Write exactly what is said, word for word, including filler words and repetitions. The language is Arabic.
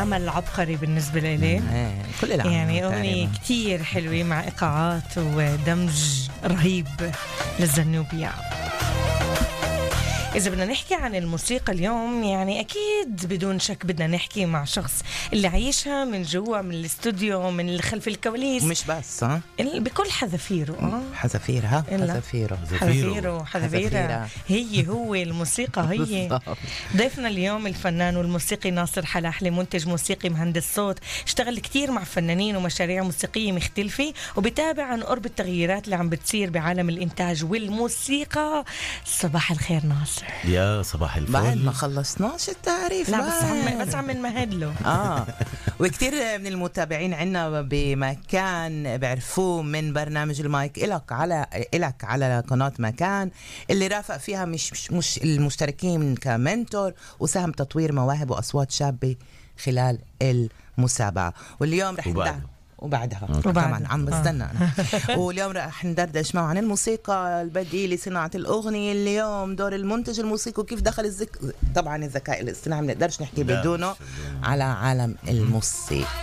عمل عبقري بالنسبة لي. كل العمل يعني أغنية كتير حلوة مع إيقاعات ودمج رهيب للزنوبية. إذا بدنا نحكي عن الموسيقى اليوم يعني أكيد بدون شك بدنا نحكي مع شخص اللي عايشها من جوا، من الاستوديو، من خلف الكواليس، مش بس ها بكل حذافيره. اه حذافيرها حذافيره حذافيره حذافيره هي هو الموسيقى هي. ضيفنا اليوم الفنان والموسيقي ناصر حلاحلي، منتج موسيقي مهندس صوت، اشتغل كتير مع فنانين ومشاريع موسيقية مختلفة، وبتابع عن قرب التغييرات اللي عم بتصير بعالم الإنتاج والموسيقى. صباح الخير ناصر. يا صباح الفل. بعد ما خلصناش التعريف. لا بس عم بس عم نمهد له. اه وكتير من المتابعين عنا بمكان بعرفوه من برنامج المايك إلك على إلك على قناة مكان، اللي رافق فيها مش مش, مش المشتركين كمنتور وساهم تطوير مواهب وأصوات شابة خلال المسابقة. واليوم رح ندعم وبعدها طبعا عم بستنى أنا. واليوم رح ندردش معه عن الموسيقى البديلة، صناعة الأغنية، اليوم دور المنتج الموسيقي وكيف دخل الذك... طبعا الذكاء الاصطناعي ما نقدرش نحكي بدونه على عالم الموسيقى.